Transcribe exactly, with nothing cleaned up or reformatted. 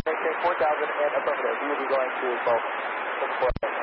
Maintain four thousand and affirmative. We will be going to both.